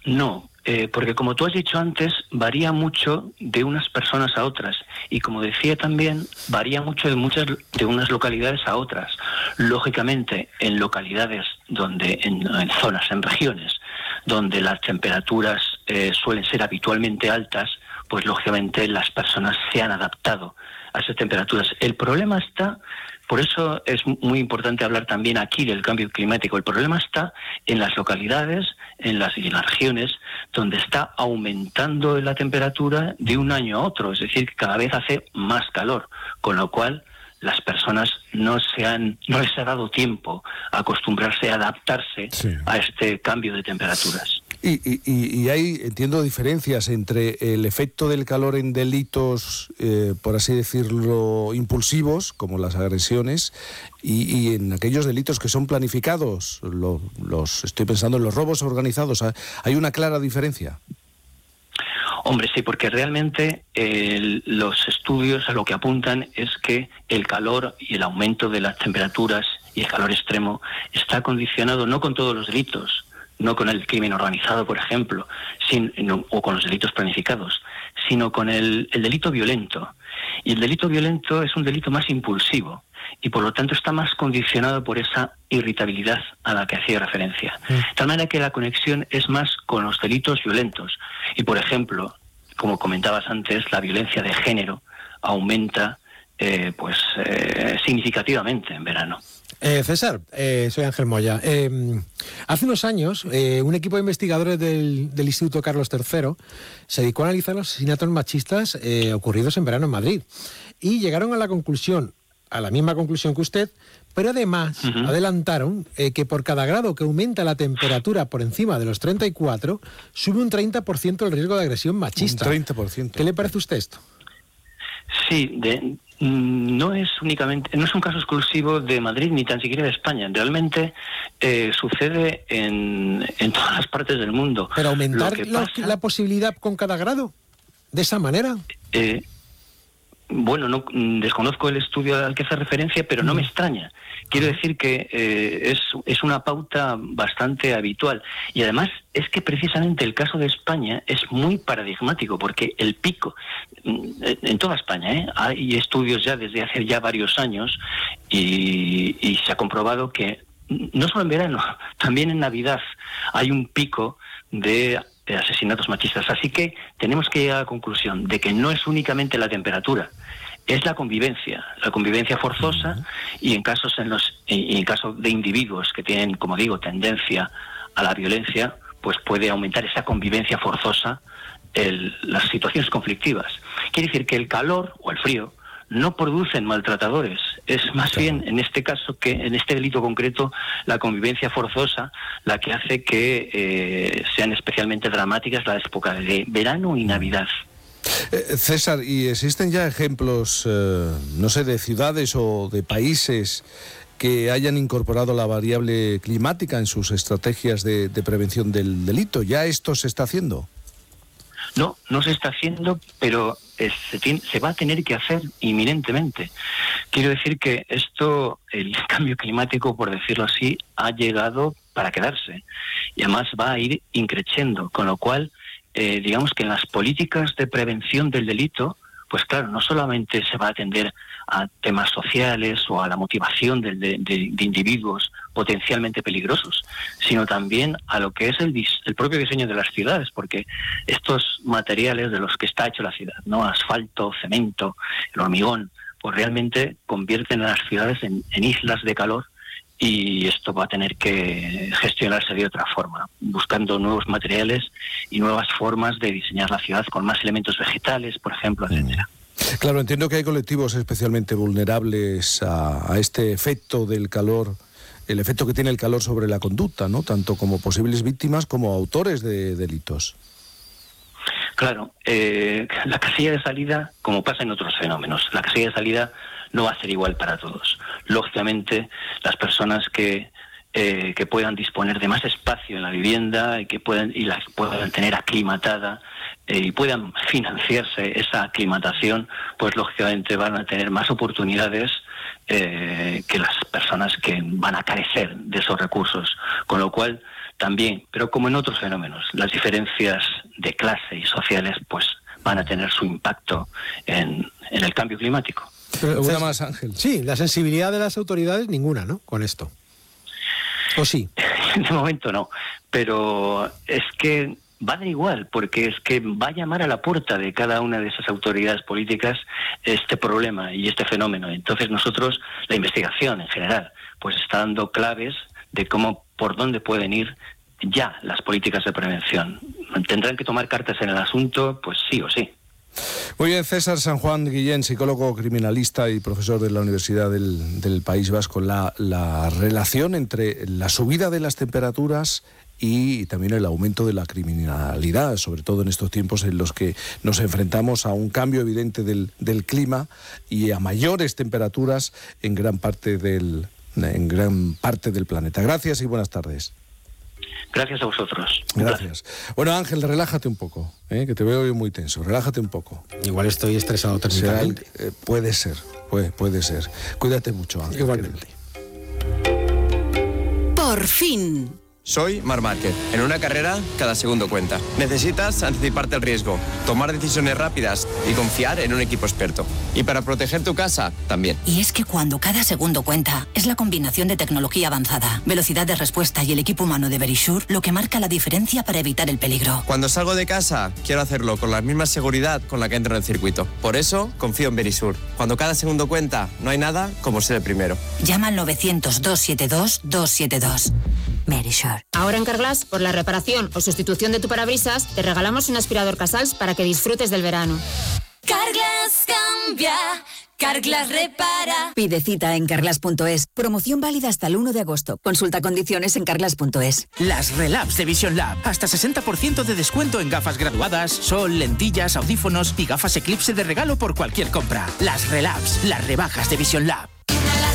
No, porque como tú has dicho antes, varía mucho de unas personas a otras. Y como decía también, varía mucho de unas localidades a otras. Lógicamente, en localidades donde, en zonas, en regiones, donde las temperaturas suelen ser habitualmente altas, pues lógicamente las personas se han adaptado a esas temperaturas. El problema está, por eso es muy importante hablar también aquí del cambio climático, el problema está en las localidades, en las regiones, donde está aumentando la temperatura de un año a otro, es decir, que cada vez hace más calor, con lo cual las personas no les ha dado tiempo a acostumbrarse, a adaptarse a este cambio de temperaturas. Y hay, entiendo, diferencias entre el efecto del calor en delitos, por así decirlo, impulsivos, como las agresiones, y en aquellos delitos que son planificados. Estoy pensando en los robos organizados. ¿Hay una clara diferencia? Hombre, sí, porque realmente los estudios a lo que apuntan es que el calor y el aumento de las temperaturas y el calor extremo está condicionado no con todos los delitos, no con el crimen organizado, por ejemplo, o con los delitos planificados, sino con el delito violento. Y el delito violento es un delito más impulsivo y por lo tanto está más condicionado por esa irritabilidad a la que hacía referencia. De tal manera que la conexión es más con los delitos violentos. Y por ejemplo, como comentabas antes, la violencia de género aumenta significativamente en verano. César, soy Ángel Moya. Hace unos años, un equipo de investigadores del Instituto Carlos III se dedicó a analizar los asesinatos machistas ocurridos en verano en Madrid. Y llegaron a la misma conclusión que usted, pero además adelantaron que por cada grado que aumenta la temperatura por encima de los 34, sube un 30% el riesgo de agresión machista. Un 30%. ¿Qué le parece a usted esto? Sí, no es un caso exclusivo de Madrid ni tan siquiera de España. Realmente sucede en todas las partes del mundo. ¿Pero aumentar la posibilidad con cada grado? ¿De esa manera? Bueno, no desconozco el estudio al que hace referencia, pero no me extraña. Quiero decir que es una pauta bastante habitual. Y además es que precisamente el caso de España es muy paradigmático, porque el pico, en toda España, hay estudios ya desde hace ya varios años y se ha comprobado que no solo en verano, también en Navidad hay un pico de asesinatos machistas. Así que tenemos que llegar a la conclusión de que no es únicamente la temperatura, es la convivencia forzosa, y en caso de individuos que tienen, como digo, tendencia a la violencia, pues puede aumentar esa convivencia forzosa las situaciones conflictivas. Quiere decir que el calor o el frío no producen maltratadores, es más bien en este caso, que en este delito concreto, la convivencia forzosa la que hace que sean especialmente dramáticas las épocas de verano y Navidad. César, ¿y existen ya ejemplos, no sé, de ciudades o de países que hayan incorporado la variable climática en sus estrategias de prevención del delito? ¿Ya esto se está haciendo? No se está haciendo, pero se va a tener que hacer inminentemente. Quiero decir que el cambio climático, por decirlo así, ha llegado para quedarse y además va a ir increciendo, con lo cual digamos que en las políticas de prevención del delito, pues claro, no solamente se va a atender a temas sociales o a la motivación de individuos potencialmente peligrosos, sino también a lo que es el propio diseño de las ciudades, porque estos materiales de los que está hecho la ciudad, ¿no? Asfalto, cemento, el hormigón, pues realmente convierten a las ciudades en islas de calor, y esto va a tener que gestionarse de otra forma, buscando nuevos materiales y nuevas formas de diseñar la ciudad con más elementos vegetales, por ejemplo, etcétera. Claro, entiendo que hay colectivos especialmente vulnerables a este efecto del calor, el efecto que tiene el calor sobre la conducta, ¿no? Tanto como posibles víctimas como autores de delitos. Claro, la casilla de salida, como pasa en otros fenómenos, la casilla de salida no va a ser igual para todos. Lógicamente, las personas que puedan disponer de más espacio en la vivienda y la puedan tener aclimatada y puedan financiarse esa aclimatación, pues lógicamente van a tener más oportunidades que las personas que van a carecer de esos recursos. Con lo cual, también, pero como en otros fenómenos, las diferencias de clase y sociales pues van a tener su impacto en el cambio climático. Pero, una más, Ángel. Sí, la sensibilidad de las autoridades ninguna, ¿no? Con esto. ¿O sí? De momento no, pero es que va a dar igual, porque es que va a llamar a la puerta de cada una de esas autoridades políticas este problema y este fenómeno. Entonces nosotros, la investigación en general, pues está dando claves de por dónde pueden ir ya las políticas de prevención. ¿Tendrán que tomar cartas en el asunto? Pues sí o sí. Muy bien, César San Juan Guillén, psicólogo criminalista y profesor de la Universidad del País Vasco. La relación entre la subida de las temperaturas y también el aumento de la criminalidad, sobre todo en estos tiempos en los que nos enfrentamos a un cambio evidente del clima y a mayores temperaturas en gran parte del planeta. Gracias y buenas tardes. Gracias a vosotros. Gracias. Bueno, Ángel, relájate un poco, que te veo muy tenso. Relájate un poco. Igual estoy estresado térmicamente. Puede ser. Cuídate mucho, Ángel. Igualmente. Por fin. Soy Marc Márquez. En una carrera, cada segundo cuenta. Necesitas anticiparte al riesgo, tomar decisiones rápidas y confiar en un equipo experto. Y para proteger tu casa, también. Y es que cuando cada segundo cuenta, es la combinación de tecnología avanzada, velocidad de respuesta y el equipo humano de Verisure lo que marca la diferencia para evitar el peligro. Cuando salgo de casa, quiero hacerlo con la misma seguridad con la que entro en el circuito. Por eso, confío en Verisure. Cuando cada segundo cuenta, no hay nada como ser el primero. Llama al 900-272-272. Verisure. Ahora en Carglass, por la reparación o sustitución de tu parabrisas, te regalamos un aspirador Casals para que disfrutes del verano. Carglass cambia, Carglass repara. Pide cita en carglass.es. Promoción válida hasta el 1 de agosto. Consulta condiciones en carglass.es. Las Relabs de Vision Lab. Hasta 60% de descuento en gafas graduadas, sol, lentillas, audífonos y gafas Eclipse de regalo por cualquier compra. Las Relabs, las rebajas de Vision Lab.